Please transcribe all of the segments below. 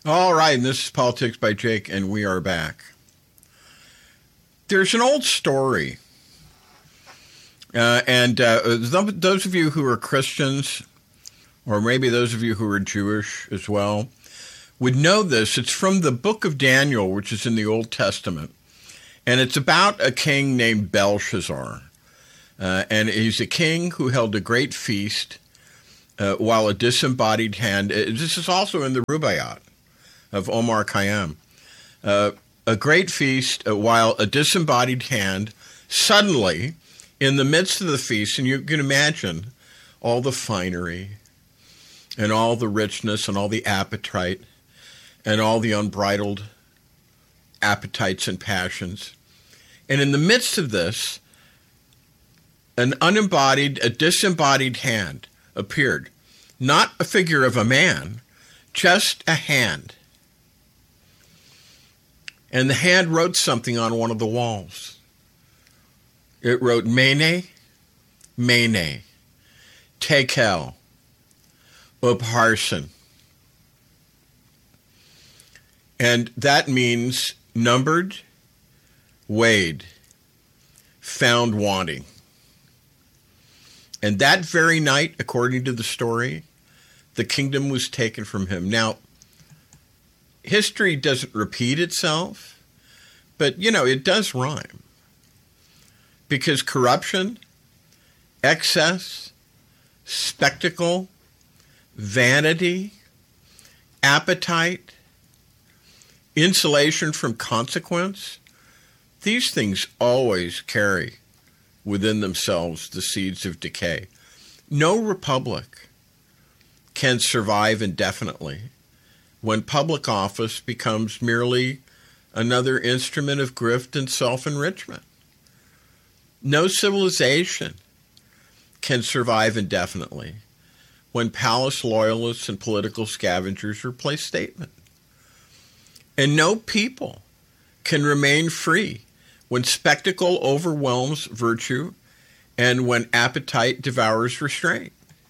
All right, and this is Politics by Jake, and we are back. There's an old story, and those of you who are Christians, or maybe those of you who are Jewish as well, would know this. It's from the book of Daniel, which is in the Old Testament, and it's about a king named Belshazzar, and he's a king who held a great feast while a disembodied hand, this is also in the Rubaiyat of Omar Khayyam, a great feast while a disembodied hand suddenly, in the midst of the feast, and you can imagine all the finery and all the richness and all the appetite and all the unbridled appetites and passions. And in the midst of this, a disembodied hand appeared. Not a figure of a man, just a hand. And the hand wrote something on one of the walls. It wrote, Mene, Mene, Tekel, Upharsin. And that means numbered, weighed, found wanting. And that very night, according to the story, the kingdom was taken from him. Now, history doesn't repeat itself, but, it does rhyme. Because corruption, excess, spectacle, vanity, appetite, insulation from consequence, these things always carry within themselves the seeds of decay. No republic can survive indefinitely when public office becomes merely another instrument of grift and self-enrichment. No civilization can survive indefinitely when palace loyalists and political scavengers replace statement. And no people can remain free when spectacle overwhelms virtue and when appetite devours restraint.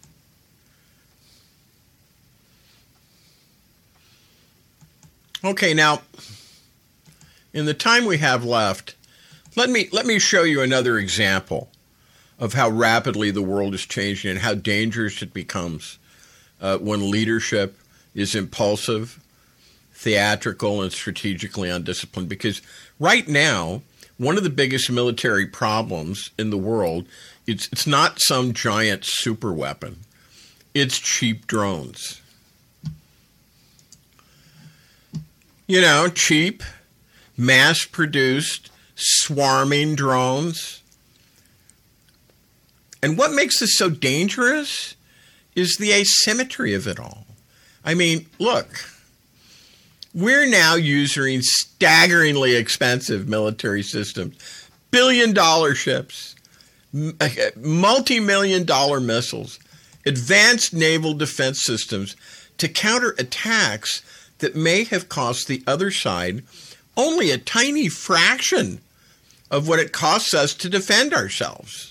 Okay, now, in the time we have left, let me show you another example of how rapidly the world is changing and how dangerous it becomes when leadership is impulsive, theatrical, and strategically undisciplined. Because right now, one of the biggest military problems in the world, it's not some giant super weapon. It's cheap drones. Cheap, mass-produced, swarming drones. And what makes this so dangerous is the asymmetry of it all. I mean, look, we're now using staggeringly expensive military systems, billion-dollar ships, multi-million-dollar missiles, advanced naval defense systems to counter attacks that may have cost the other side only a tiny fraction of what it costs us to defend ourselves.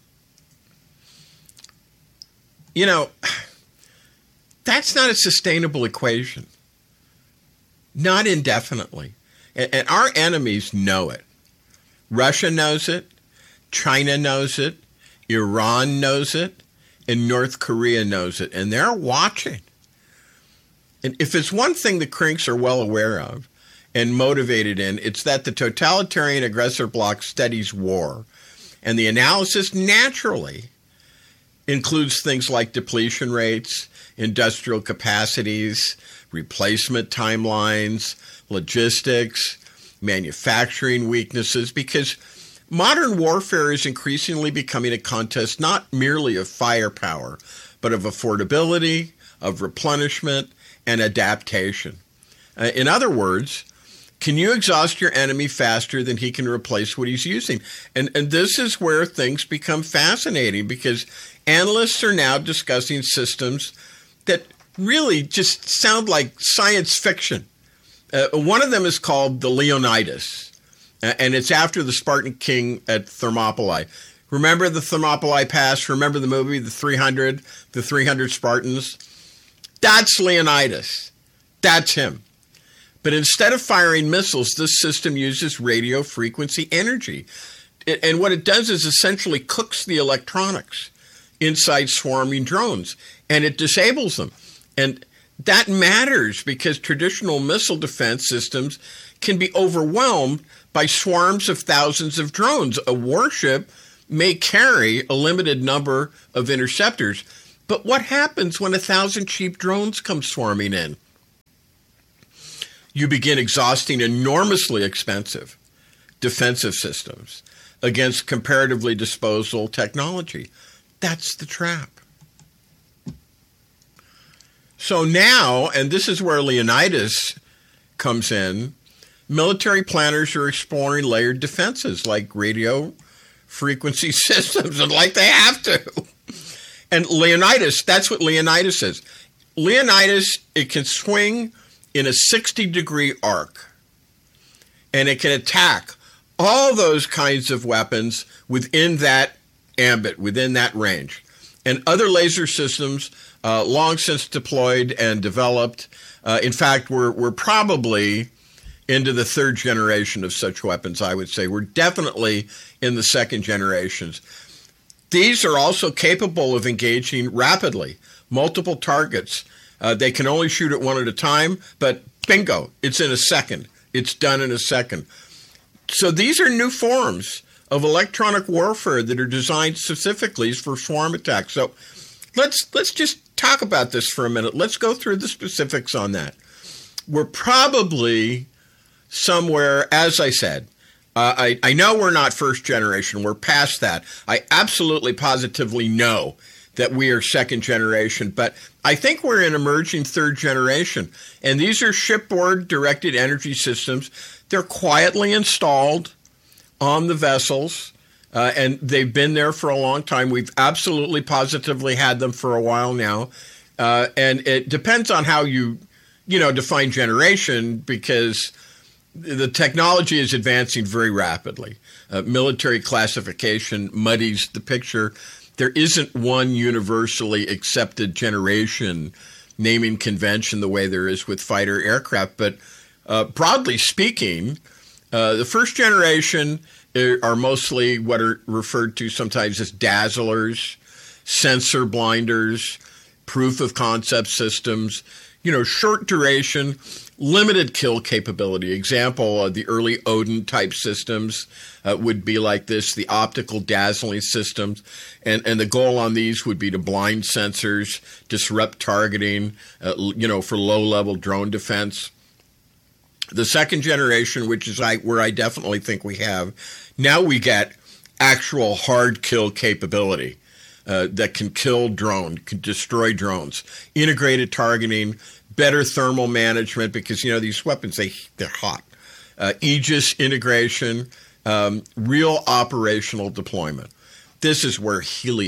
That's not a sustainable equation. Not indefinitely. And our enemies know it. Russia knows it. China knows it. Iran knows it. And North Korea knows it. And they're watching. And if it's one thing the crinks are well aware of and motivated in, it's that the totalitarian aggressor bloc studies war. And the analysis naturally includes things like depletion rates, industrial capacities, replacement timelines, logistics, manufacturing weaknesses, because modern warfare is increasingly becoming a contest not merely of firepower, but of affordability, of replenishment, and adaptation. In other words, can you exhaust your enemy faster than he can replace what he's using? And this is where things become fascinating, because analysts are now discussing systems that really just sound like science fiction. One of them is called the Leonidas, and it's after the Spartan king at Thermopylae. Remember the Thermopylae Pass? Remember the movie, The 300 Spartans? That's Leonidas. That's him. But instead of firing missiles, this system uses radio frequency energy. And what it does is essentially cooks the electronics inside swarming drones, and it disables them. And that matters because traditional missile defense systems can be overwhelmed by swarms of thousands of drones. A warship may carry a limited number of interceptors, but what happens when 1,000 cheap drones come swarming in? You begin exhausting enormously expensive defensive systems against comparatively disposable technology. That's the trap. So now, and this is where Leonidas comes in, military planners are exploring layered defenses like radio frequency systems, and like they have to. And Leonidas, that's what Leonidas is. Leonidas, it can swing in a 60-degree arc, and it can attack all those kinds of weapons within that ambit, within that range. And other laser systems, long since deployed and developed. In fact, we're probably into the third generation of such weapons, I would say. We're definitely in the second generations. These are also capable of engaging rapidly, multiple targets. They can only shoot at one at a time, but bingo, it's in a second. It's done in a second. So these are new forms of electronic warfare that are designed specifically for swarm attacks. So let's just talk about this for a minute. Let's go through the specifics on that. We're probably somewhere, as I said, I know we're not first generation. We're past that. I absolutely positively know that we are second generation, but I think we're in emerging third generation. And these are shipboard directed energy systems. They're quietly installed on the vessels, and they've been there for a long time. We've absolutely positively had them for a while now. And it depends on how you define generation, because the technology is advancing very rapidly. Military classification muddies the picture. There isn't one universally accepted generation naming convention the way there is with fighter aircraft. But broadly speaking, the first generation are mostly what are referred to sometimes as dazzlers, sensor blinders, proof of concept systems, short duration, limited kill capability. Example, the early Odin type systems would be like this, the optical dazzling systems. And the goal on these would be to blind sensors, disrupt targeting, for low-level drone defense. The second generation, which is where I definitely think we have, now we get actual hard kill capability that can kill drone, can destroy drones, integrated targeting, better thermal management, because, these weapons, they're hot. Aegis integration, real operational deployment. This is where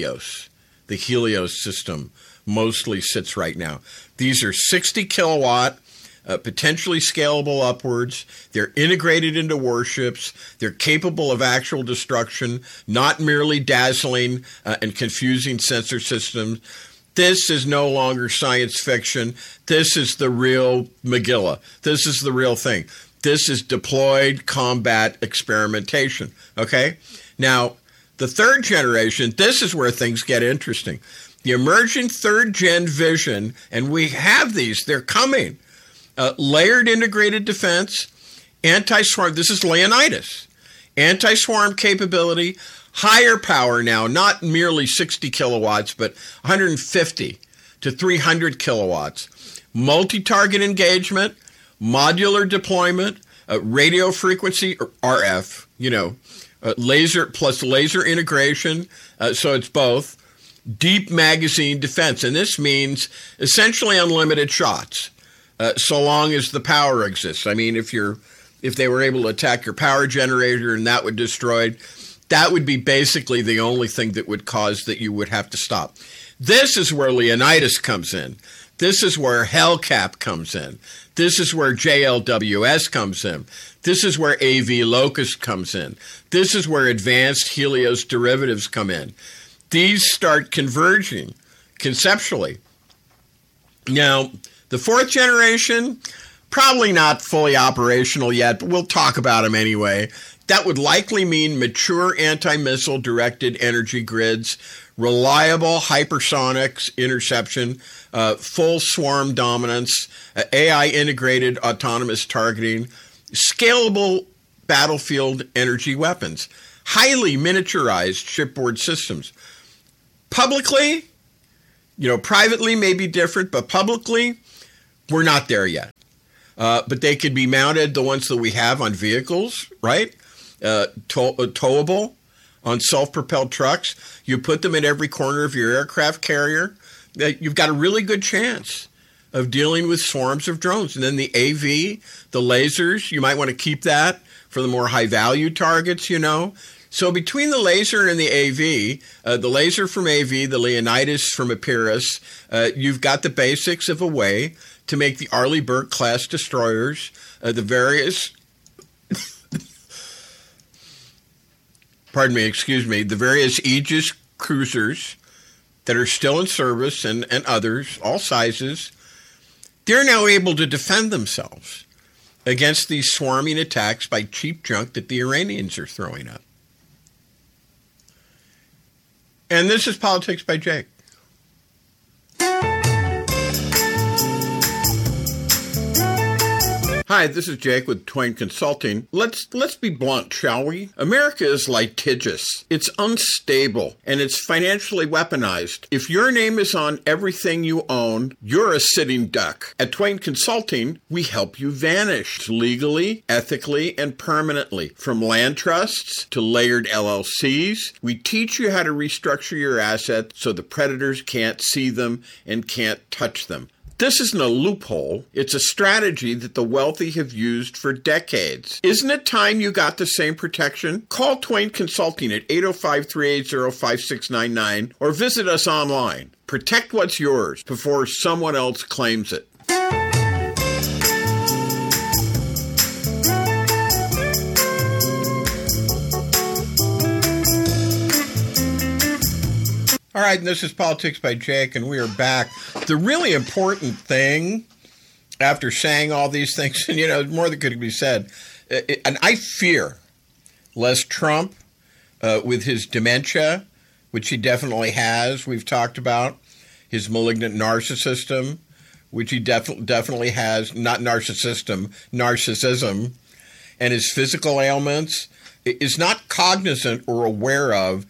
the Helios system mostly sits right now. These are 60 kilowatt, potentially scalable upwards. They're integrated into warships. They're capable of actual destruction, not merely dazzling and confusing sensor systems. This is no longer science fiction. This is the real Megillah. This is the real thing. This is deployed combat experimentation, okay? Now, the third generation, this is where things get interesting. The emerging third-gen vision, and we have these, they're coming. Layered integrated defense, anti-swarm, this is Leonidas. Anti-swarm capability, higher power now, not merely 60 kilowatts, but 150 to 300 kilowatts. Multi-target engagement, modular deployment, radio frequency, or RF, laser plus laser integration, so it's both. Deep magazine defense, and this means essentially unlimited shots, so long as the power exists. I mean, if they were able to attack your power generator and that would destroy it, that would be basically the only thing that would cause that you would have to stop. This is where Leonidas comes in. This is where Hellcat comes in. This is where JLWS comes in. This is where AV Locust comes in. This is where advanced Helios derivatives come in. These start converging conceptually. Now, the fourth generation, Probably not fully operational yet, but we'll talk about them anyway. That would likely mean mature anti-missile directed energy grids, reliable hypersonics interception, full swarm dominance, AI integrated autonomous targeting, scalable battlefield energy weapons, highly miniaturized shipboard systems. Publicly, privately may be different, but publicly, we're not there yet. But they could be mounted, the ones that we have on vehicles, right? Towable on self-propelled trucks. You put them in every corner of your aircraft carrier. You've got a really good chance of dealing with swarms of drones. And then the AV, the lasers, you might want to keep that for the more high-value targets, So between the laser and the AV, the laser from AV, the Leonidas from Epirus, you've got the basics of a way to make the Arleigh Burke-class destroyers, the various the various Aegis cruisers that are still in service and others, all sizes, they're now able to defend themselves against these swarming attacks by cheap junk that the Iranians are throwing up. And this is Politics by Jake. Hi, this is Jake with Twain Consulting. Let's be blunt, shall we? America is litigious. It's unstable, and it's financially weaponized. If your name is on everything you own, you're a sitting duck. At Twain Consulting, we help you vanish legally, ethically, and permanently. From land trusts to layered LLCs, we teach you how to restructure your assets so the predators can't see them and can't touch them. This isn't a loophole. It's a strategy that the wealthy have used for decades. Isn't it time you got the same protection? Call Twain Consulting at 805-380-5699 or visit us online. Protect what's yours before someone else claims it. All right, and this is Politics by Jake, and we are back. The really important thing, after saying all these things, and more that could be said, and I fear, lest Trump, with his dementia, which he definitely has, we've talked about, his malignant narcissism, which he definitely has, not narcissism, and his physical ailments, is not cognizant or aware of,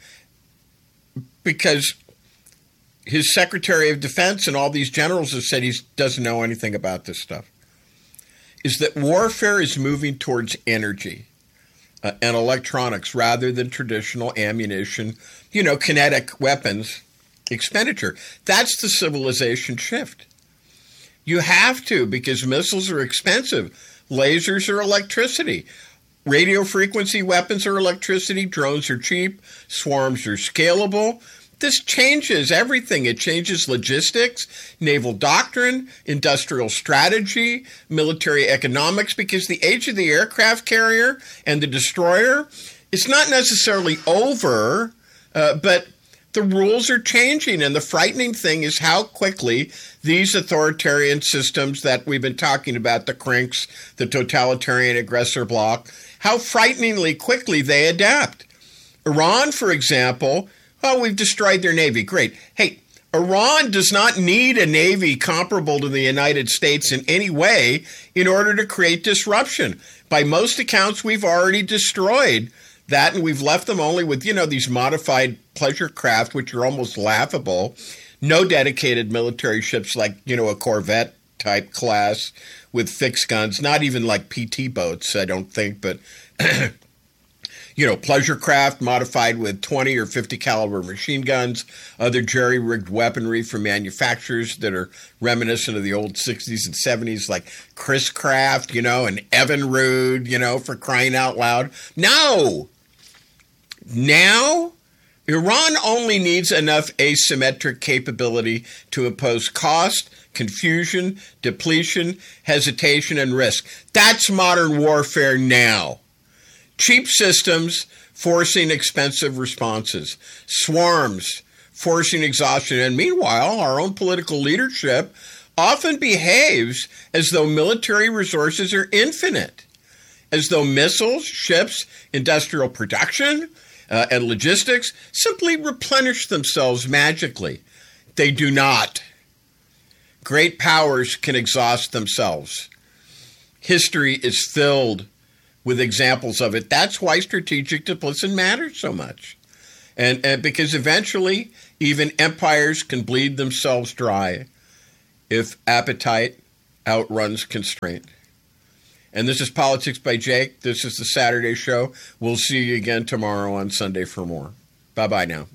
because his Secretary of Defense and all these generals have said he doesn't know anything about this stuff, is that warfare is moving towards energy and electronics rather than traditional ammunition, kinetic weapons expenditure. That's the civilization shift. You have to, because missiles are expensive. Lasers are electricity. Radio frequency weapons are electricity. Drones are cheap. Swarms are scalable. This changes everything. It changes logistics, naval doctrine, industrial strategy, military economics, because the age of the aircraft carrier and the destroyer is not necessarily over, but the rules are changing. And the frightening thing is how quickly these authoritarian systems that we've been talking about, the CRINCs, the totalitarian aggressor bloc, how frighteningly quickly they adapt. Iran, for example, we've destroyed their navy. Great. Hey, Iran does not need a navy comparable to the United States in any way in order to create disruption. By most accounts, we've already destroyed that, and we've left them only with, these modified pleasure craft, which are almost laughable. No dedicated military ships like, a Corvette type class with fixed guns, not even like PT boats, I don't think, but pleasure craft modified with 20 or 50 caliber machine guns, other jerry-rigged weaponry from manufacturers that are reminiscent of the old 60s and 70s, like Chris Craft, and Evinrude, for crying out loud. No! Now, Iran only needs enough asymmetric capability to oppose cost, confusion, depletion, hesitation, and risk. That's modern warfare now. Cheap systems forcing expensive responses. Swarms forcing exhaustion. And meanwhile, our own political leadership often behaves as though military resources are infinite, as though missiles, ships, industrial production, and logistics simply replenish themselves magically. They do not. Great powers can exhaust themselves. History is filled with examples of it. That's why strategic depletion matters so much. And because eventually even empires can bleed themselves dry if appetite outruns constraint. And this is Politics by Jake. This is the Saturday Show. We'll see you again tomorrow on Sunday for more. Bye-bye now.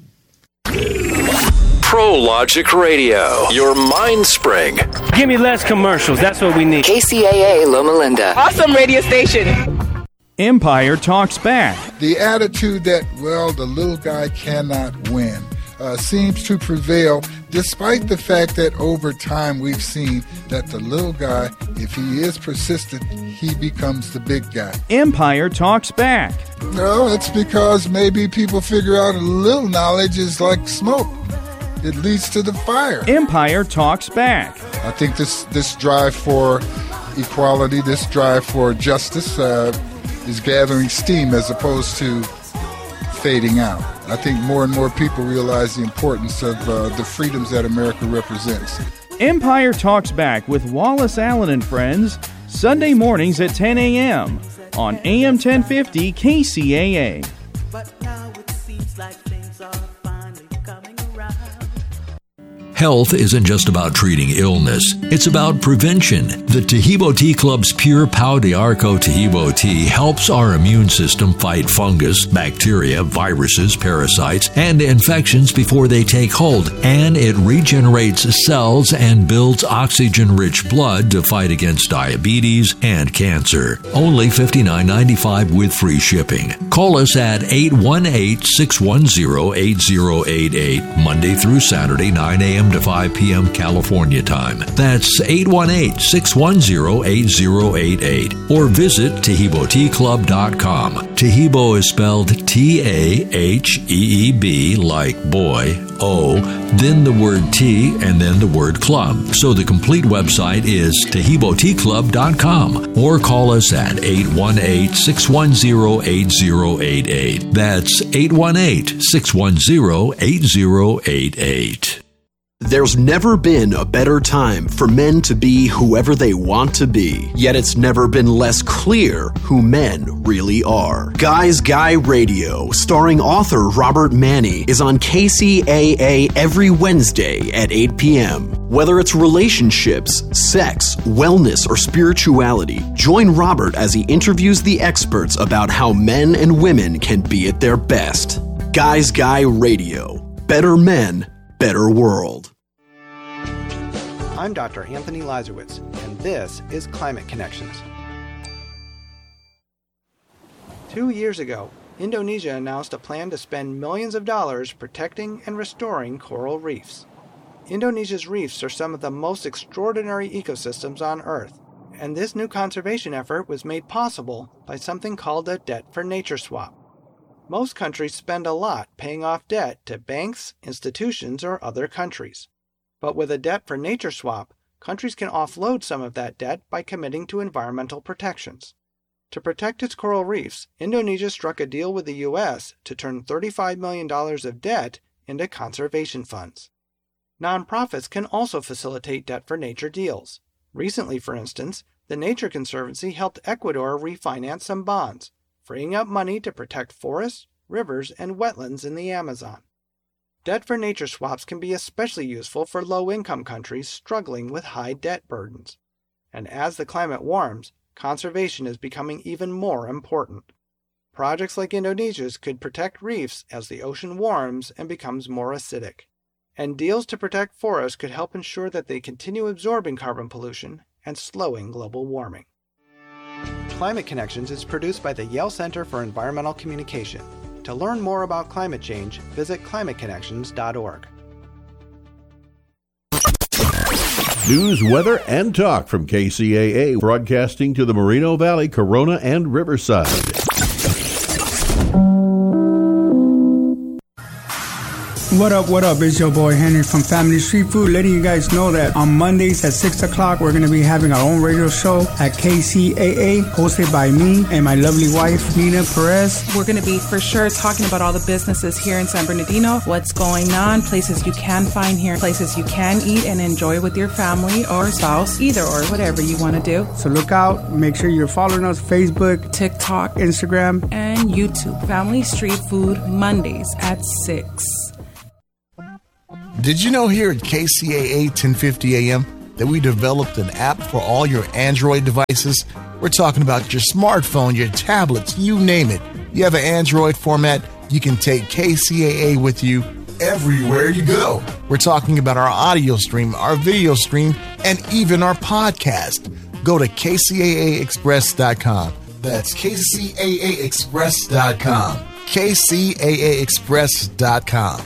ProLogic Radio, your mind spring. Give me less commercials. That's what we need. KCAA Loma Linda. Awesome radio station. Empire Talks Back. The attitude that, well, the little guy cannot win seems to prevail, despite the fact that over time we've seen that the little guy, if he is persistent, he becomes the big guy. Empire Talks Back. No, it's because maybe people figure out a little knowledge is like smoke. It leads to the fire. Empire Talks Back. I think this drive for equality, this drive for justice is gathering steam as opposed to fading out. I think more and more people realize the importance of the freedoms that America represents. Empire Talks Back with Wallace Allen and Friends, Sunday mornings at 10 a.m. on AM 1050 KCAA. But now it seems like things are finally coming around. Health isn't just about treating illness, it's about prevention. The Tahibo Tea Club's Pure Pau de Arco Tahibo tea helps our immune system fight fungus, bacteria, viruses, parasites, and infections before they take hold, and it regenerates cells and builds oxygen-rich blood to fight against diabetes and cancer. Only $59.95 with free shipping. Call us at 818-610-8088, Monday through Saturday, 9 a.m. to 5 p.m. California time. That's 818-610-8088. Or visit TahiboTeaClub.com. Tahibo is spelled T-A-H-E-E-B like boy, O, then the word tea, and then the word club. So the complete website is TahiboTeaClub.com. Or call us at 818-610-8088. That's 818-610-8088. There's never been a better time for men to be whoever they want to be, yet it's never been less clear who men really are. Guys Guy Radio, starring author Robert Manni, is on KCAA every Wednesday at 8 p.m. Whether it's relationships, sex, wellness, or spirituality, join Robert as he interviews the experts about how men and women can be at their best. Guys Guy Radio. Better men, better world. I'm Dr. Anthony Lazarowitz, and this is Climate Connections. 2 years ago, Indonesia announced a plan to spend millions of dollars protecting and restoring coral reefs. Indonesia's reefs are some of the most extraordinary ecosystems on Earth, and this new conservation effort was made possible by something called a debt for nature swap. Most countries spend a lot paying off debt to banks, institutions, or other countries. But with a debt for nature swap, countries can offload some of that debt by committing to environmental protections. To protect its coral reefs, Indonesia struck a deal with the U.S. to turn $35 million of debt into conservation funds. Nonprofits can also facilitate debt for nature deals. Recently, for instance, the Nature Conservancy helped Ecuador refinance some bonds, freeing up money to protect forests, rivers, and wetlands in the Amazon. Debt for nature swaps can be especially useful for low-income countries struggling with high debt burdens. And as the climate warms, conservation is becoming even more important. Projects like Indonesia's could protect reefs as the ocean warms and becomes more acidic. And deals to protect forests could help ensure that they continue absorbing carbon pollution and slowing global warming. Climate Connections is produced by the Yale Center for Environmental Communication. To learn more about climate change, visit climateconnections.org. News, weather, and talk from KCAA, broadcasting to the Moreno Valley, Corona, and Riverside. What up? It's your boy Henry from Family Street Food, letting you guys know that on Mondays at 6 o'clock, we're going to be having our own radio show at KCAA, hosted by me and my lovely wife, Nina Perez. We're going to be for sure talking about all the businesses here in San Bernardino, what's going on, places you can find here, places you can eat and enjoy with your family or spouse, either or, whatever you want to do. So look out. Make sure you're following us, Facebook, TikTok, Instagram, and YouTube. Family Street Food, Mondays at 6. Did you know here at KCAA 1050 AM that we developed an app for all your Android devices? We're talking about your smartphone, your tablets, you name it. You have an Android format, you can take KCAA with you everywhere you go. We're talking about our audio stream, our video stream, and even our podcast. Go to KCAAexpress.com. That's KCAAexpress.com. KCAAexpress.com.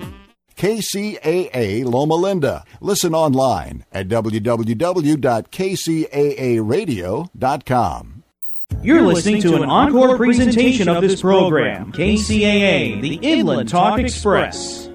KCAA Loma Linda. Listen online at www.kcaaradio.com. You're listening to an encore presentation of this program, KCAA, the Inland Talk Express.